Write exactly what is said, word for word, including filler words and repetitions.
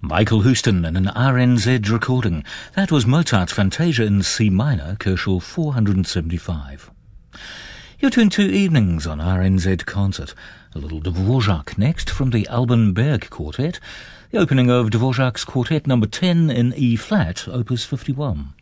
Michael Houston and an R N Z recording. That was Mozart's Fantasia in C minor, Kershaw four seventy-five. You're tuned to Evenings on R N Z Concert. A little Dvorak next from the Alban Berg Quartet. The opening of Dvorak's Quartet number ten in E-flat, opus fifty-one.